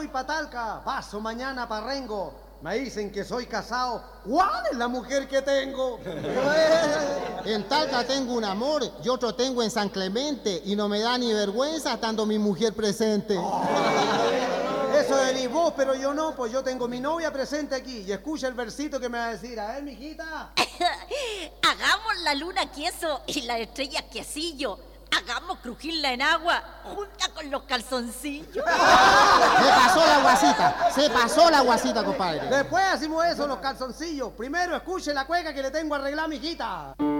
voy pa' Talca, paso mañana pa' Rengo. Me dicen que soy casado. ¿Cuál es la mujer que tengo? En Talca tengo un amor y otro tengo en San Clemente y no me da ni vergüenza estando mi mujer presente. Eso de vos, pero yo no, pues yo tengo mi novia presente aquí. Y escucha el versito que me va a decir. A ver, mijita. Hagamos la luna queso y la estrella quesillo. Hagamos crujirla en agua, junta con los calzoncillos. Se pasó la guasita, compadre. Después hacemos eso, los calzoncillos. Primero escuche la cueca que le tengo arreglada, mijita.